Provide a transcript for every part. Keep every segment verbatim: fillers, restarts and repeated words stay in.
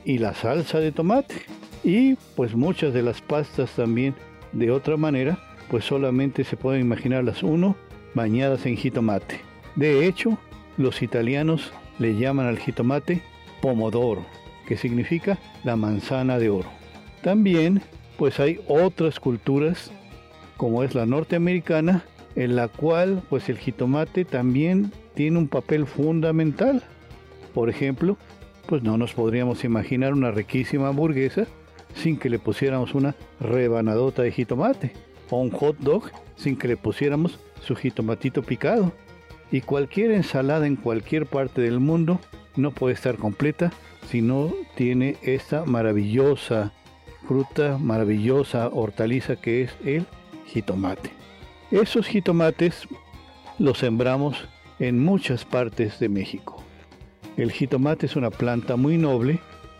y la salsa de tomate. Y pues muchas de las pastas también de otra manera, pues solamente se pueden imaginarlas uno bañadas en jitomate. De hecho, los italianos le llaman al jitomate pomodoro, que significa la manzana de oro. También pues hay otras culturas, como es la norteamericana, en la cual pues el jitomate también tiene un papel fundamental. Por ejemplo, pues no nos podríamos imaginar una riquísima hamburguesa sin que le pusiéramos una rebanadota de jitomate, o un hot dog sin que le pusiéramos su jitomatito picado. Y cualquier ensalada en cualquier parte del mundo no puede estar completa si no tiene esta maravillosa fruta, maravillosa hortaliza que es el jitomate. Esos jitomates los sembramos en muchas partes de México. El jitomate es una planta muy noble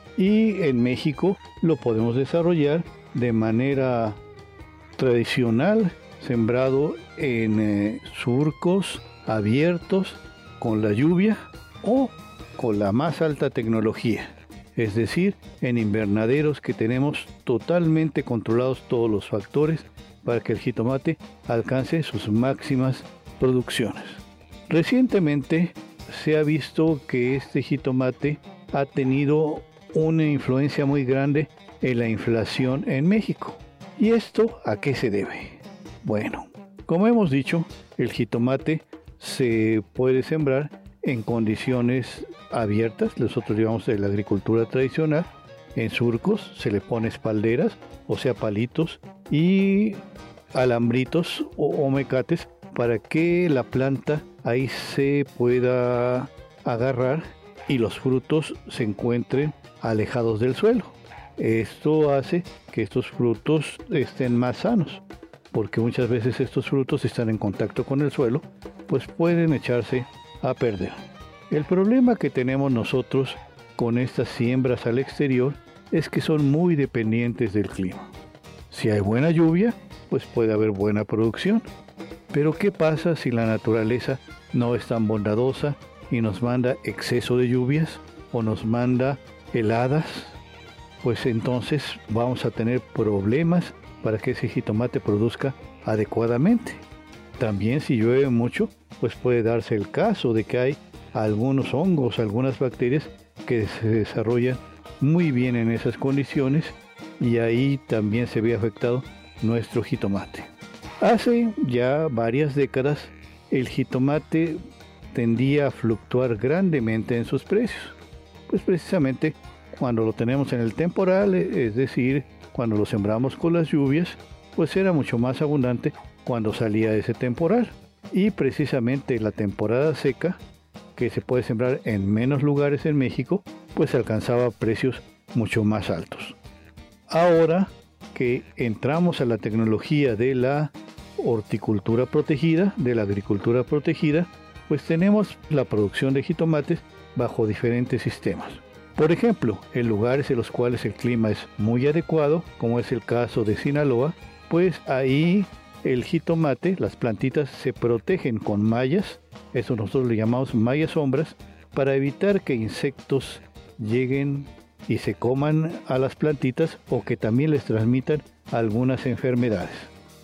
y en México lo podemos desarrollar de manera tradicional, sembrado en eh, surcos abiertos con la lluvia o con la más alta tecnología, es decir, en invernaderos que tenemos totalmente controlados todos los factores para que el jitomate alcance sus máximas producciones. Recientemente se ha visto que este jitomate ha tenido una influencia muy grande en la inflación en México. ¿Y esto a qué se debe? Bueno, como hemos dicho, el jitomate se puede sembrar en condiciones abiertas, nosotros llevamos de la agricultura tradicional, en surcos, se le pone espalderas, o sea palitos, y alambritos o, o mecates para que la planta ahí se pueda agarrar y los frutos se encuentren alejados del suelo. Esto hace que estos frutos estén más sanos, porque muchas veces estos frutos están en contacto con el suelo, pues pueden echarse a perder. El problema que tenemos nosotros con estas siembras al exterior es que son muy dependientes del clima. Si hay buena lluvia, pues puede haber buena producción. Pero ¿qué pasa si la naturaleza no es tan bondadosa y nos manda exceso de lluvias o nos manda heladas? Pues entonces vamos a tener problemas para que ese jitomate produzca adecuadamente. También si llueve mucho, pues puede darse el caso de que hay algunos hongos, algunas bacterias que se desarrollan muy bien en esas condiciones y ahí también se ve afectado nuestro jitomate. Hace ya varias décadas el jitomate tendía a fluctuar grandemente en sus precios, pues precisamente cuando lo tenemos en el temporal, es decir, cuando lo sembramos con las lluvias, pues era mucho más abundante cuando salía ese temporal. Y precisamente la temporada seca, que se puede sembrar en menos lugares en México, pues alcanzaba precios mucho más altos. Ahora que entramos a la tecnología de la horticultura protegida, de la agricultura protegida, pues tenemos la producción de jitomates bajo diferentes sistemas. Por ejemplo, en lugares en los cuales el clima es muy adecuado, como es el caso de Sinaloa, pues ahí el jitomate, las plantitas se protegen con mallas, eso nosotros le llamamos mallas sombras, para evitar que insectos lleguen y se coman a las plantitas o que también les transmitan algunas enfermedades.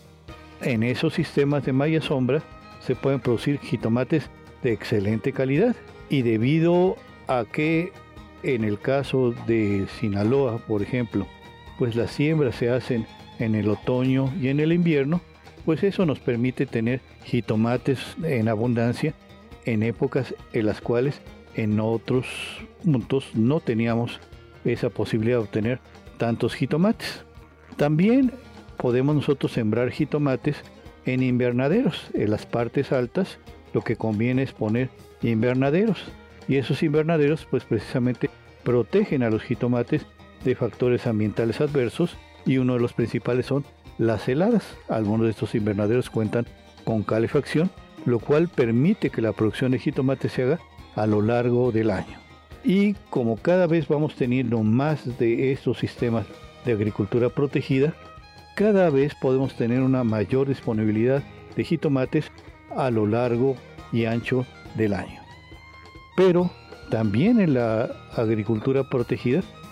En esos sistemas de malla sombra se pueden producir jitomates de excelente calidad y debido a que en el caso de Sinaloa, por ejemplo, pues las siembras se hacen en el otoño y en el invierno, pues eso nos permite tener jitomates en abundancia en épocas en las cuales en otros puntos no teníamos esa posibilidad de obtener tantos jitomates. También podemos nosotros sembrar jitomates en invernaderos. En las partes altas lo que conviene es poner invernaderos y esos invernaderos pues precisamente protegen a los jitomates de factores ambientales adversos y uno de los principales son las heladas. Algunos de estos invernaderos cuentan con calefacción, lo cual permite que la producción de jitomate se haga a lo largo del año. Y como cada vez vamos teniendo más de estos sistemas de agricultura protegida, cada vez podemos tener una mayor disponibilidad de jitomates a lo largo y ancho del año. Pero también en la agricultura protegida